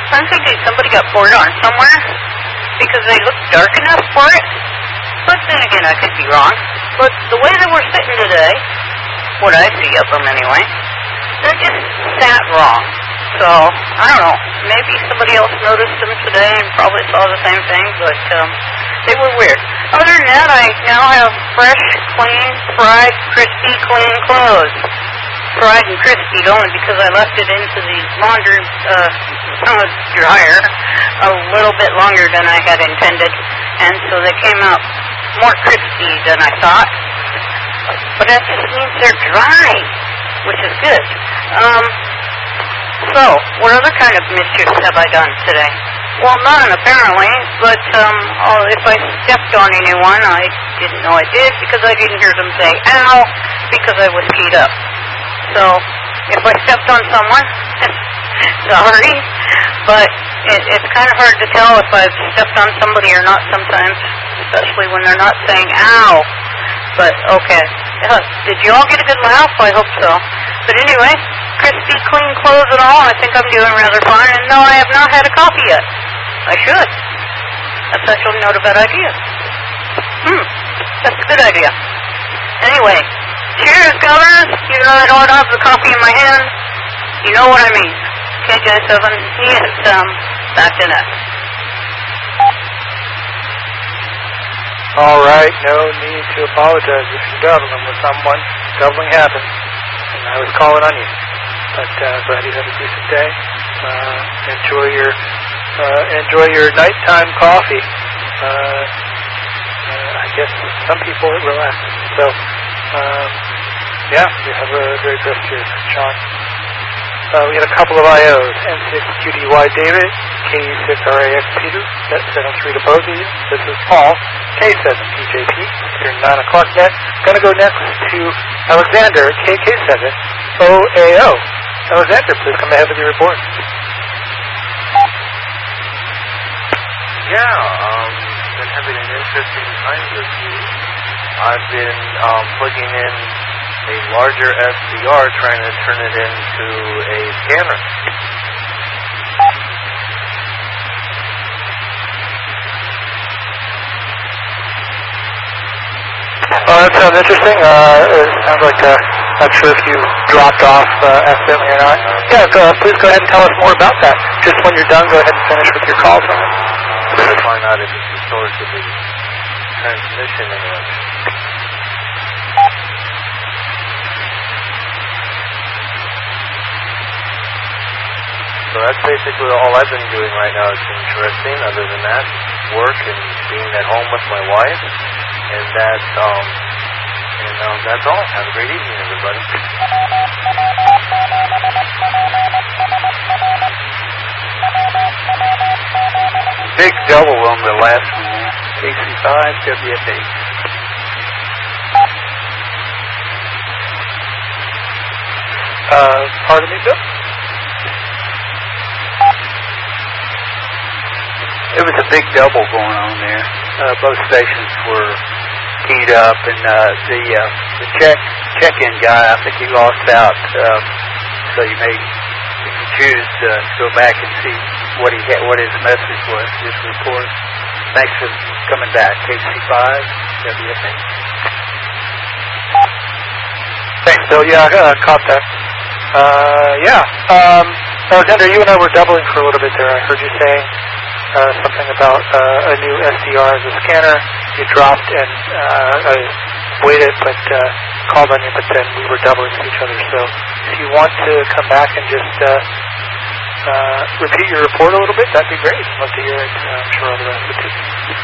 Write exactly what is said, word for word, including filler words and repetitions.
I'm thinking somebody got poured on somewhere because they look dark enough for it. But then again, I could be wrong. But the way that we're sitting today, what I see of them anyway, they just sat wrong. So, I don't know. Maybe somebody else noticed them today and probably saw the same thing, but um, they were weird. Other than that, I now have fresh, clean, fried, crispy, clean clothes. Fried and crispy only because I left it into the laundry uh, dryer a little bit longer than I had intended, and so they came out more crispy than I thought. But that just means they're dry, which is good. Um, so, what other kind of mischief have I done today? Well, none, apparently, but um, oh, if I stepped on anyone, I didn't know I did because I didn't hear them say, ow, because I was keyed up. So, if I stepped on someone, sorry, but it, it's kind of hard to tell if I've stepped on somebody or not sometimes, especially when they're not saying, ow. But, okay. Uh, did you all get a good laugh? I hope so. But anyway, crispy, clean clothes and all, I think I'm doing rather fine. And no, I have not had a coffee yet. I should. That's actually not a bad idea. Hmm, that's a good idea. Anyway, cheers, governors. Even though I don't have the coffee in my hand, you know what I mean. K J seven, he is um, back to net. All right, no need to apologize if you're doubling with someone. Doubling happens, and I was calling on you. But uh, glad you had a decent day. Uh, enjoy your uh, enjoy your nighttime coffee. Uh, uh, I guess some people it relaxes. So, um, yeah, you have a great rest of your Sean. Uh, we had a couple of I Os. N six Q D Y David, K six R A X Peter, seven three to both of you. This is Paul, K seven P J P, here nine o'clock net. Going to go next to Alexander, K K seven O A O. Alexander, please come ahead with your report. Yeah, um, been having an interesting time this week. I've been um, plugging in a larger S D R, trying to turn it into a scanner. Oh, that sounds interesting. Uh, it sounds like, uh, not sure if you dropped off uh, accidentally or not. Yeah, go, please go ahead and tell us more about that. Just when you're done, go ahead and finish with your call from it. I'm going to find out if it's the source of the transmission interruption. So that's basically all I've been doing right now. It's interesting. Other than that, work and being at home with my wife. And that's, um, and um, that's all. Have a great evening, everybody. Big double on the last one, K C five W F H. Uh, pardon me, Bill? It was a big double going on there. Uh, both stations were keyed up, and uh, the uh, the check check-in guy, I think he lost out. Uh, so you may, if you choose, uh, go back and see what he had, what his message was, his report. Thanks for coming back, K C five W F H. Thanks, Bill. Yeah, I uh, caught that. Uh, yeah. Um, Alexander, you and I were doubling for a little bit there. I heard you saying uh, something about uh, a new S D R as a scanner. You dropped and uh, I waited, but uh, called on you, but then we were doubling with each other. So if you want to come back and just uh, uh, repeat your report a little bit, that'd be great. I'd love to hear it. Uh, I'm sure all the rest would too.